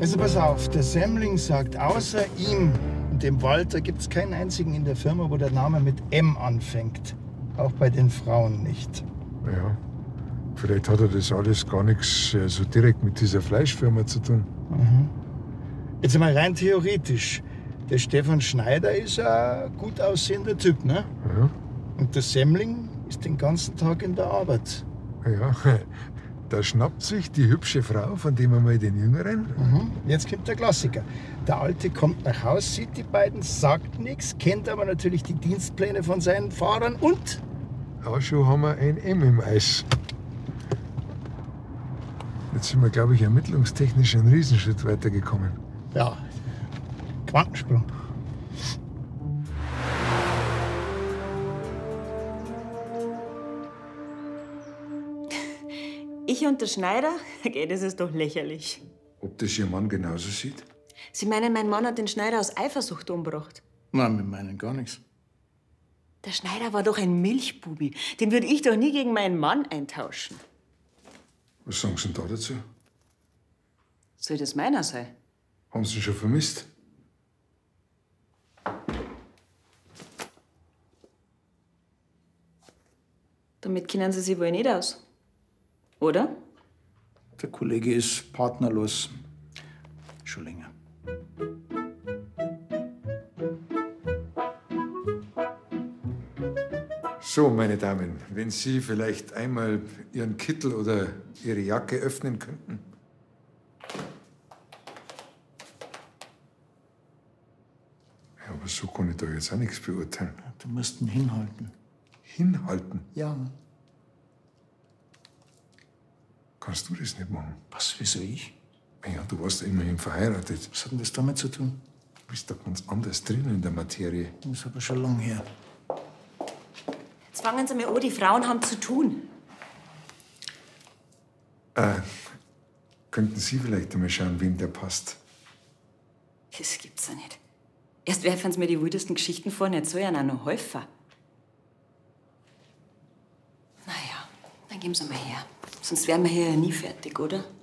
Also pass auf, der Semmling sagt, außer ihm und dem Walter gibt es keinen einzigen in der Firma, wo der Name mit M anfängt. Auch bei den Frauen nicht. Ja, vielleicht hat er das alles gar nichts so direkt mit dieser Fleischfirma zu tun. Mhm. Jetzt mal rein theoretisch. Der Stefan Schneider ist ein gut aussehender Typ, ne? Ja. Und der Semmling ist den ganzen Tag in der Arbeit. Ja, da schnappt sich die hübsche Frau von dem einmal den Jüngeren. Mhm. Jetzt kommt der Klassiker. Der Alte kommt nach Haus, sieht die beiden, sagt nichts, kennt aber natürlich die Dienstpläne von seinen Fahrern und... Auch schon haben wir ein M im Eis. Jetzt sind wir, glaube ich, ermittlungstechnisch einen Riesenschritt weitergekommen. Ja, Quantensprung. Ich und der Schneider? Okay, das ist doch lächerlich. Ob das Ihr Mann genauso sieht? Sie meinen, mein Mann hat den Schneider aus Eifersucht umgebracht? Nein, wir meinen gar nichts. Der Schneider war doch ein Milchbubi. Den würde ich doch nie gegen meinen Mann eintauschen. Was sagen Sie denn da dazu? Soll das meiner sein? Haben Sie ihn schon vermisst? Damit kennen Sie sich wohl nicht aus. Oder? Der Kollege ist partnerlos. Schon länger. So, meine Damen, wenn Sie vielleicht einmal Ihren Kittel oder Ihre Jacke öffnen könnten. Ja, aber so kann ich da jetzt auch nichts beurteilen. Du musst ihn hinhalten. Hinhalten? Ja. Kannst du das nicht machen? Was, wieso ich? Ja, du warst ja immerhin verheiratet. Was hat denn das damit zu tun? Du bist doch ganz anders drin in der Materie. Das ist aber schon lang her. Jetzt fangen Sie mir an, die Frauen haben zu tun. Könnten Sie vielleicht einmal schauen, wem der passt? Das gibt's ja nicht. Erst werfen Sie mir die wildesten Geschichten vor, jetzt soll ja auch noch Häufer. Naja, dann geben Sie mal her. Sonst wären wir hier ja nie fertig, oder?